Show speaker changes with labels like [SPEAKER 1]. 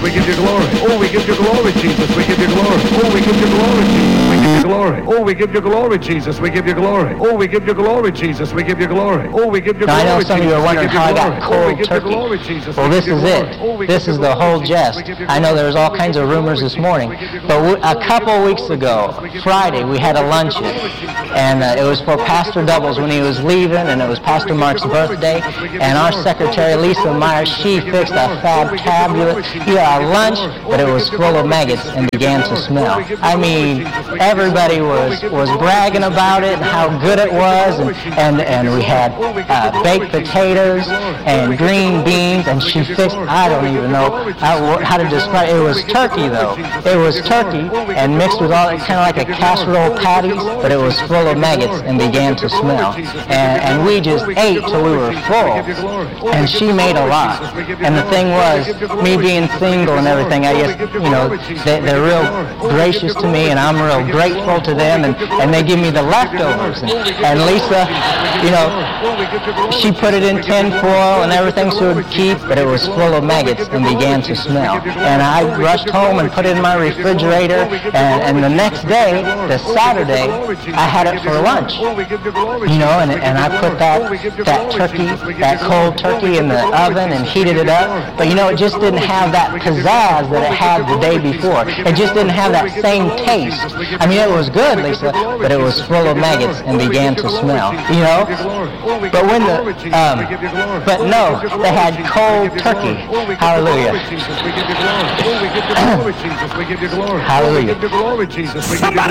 [SPEAKER 1] Jesus, we give you glory. Oh, we give you glory, Jesus, we give you glory. Oh, we give you glory, Jesus, we give you glory. Oh, we give you glory, Jesus, we give you glory. Oh, we give you glory, Jesus, we give you glory. Oh, we give you glory.
[SPEAKER 2] Now, I know some of you are wondering how I got cold turkey. Well, this is it. This is the whole jest. I know there's all kinds of rumors this morning, but a couple weeks ago, Friday, we had a luncheon, and it was for Pastor Doubles when he was leaving, and it was Pastor Mark's birthday, and our secretary, Lisa Myers, she fixed a fabulous lunch, but it was full of maggots and began to smell. I mean, everybody was bragging about it and how good it was, and we had baked potatoes and green beans, and she fixed, I don't even know how to describe it. It was turkey, though. It was turkey and mixed with all kind of like a casserole patties, but it was full of maggots and began to smell. And we just ate till we were full, and she made a lot. And the thing was, me being single and everything, I guess, they're real gracious to me, and I'm real grateful to them, and they give me the leftovers. And Lisa, she put it in tin foil and everything so it would keep, but it was full of maggots and began to smell. And I rushed home and put it in my refrigerator, and the next day, the Saturday, I had it for lunch. And I put that turkey, that cold turkey in the oven and heated it up, but it just didn't have that pizzazz that it had the day before. It just didn't have that same taste. I mean, it was good, Lisa, but it was full of maggots and began to smell, But when but no, they had cold turkey. Hallelujah. Hallelujah.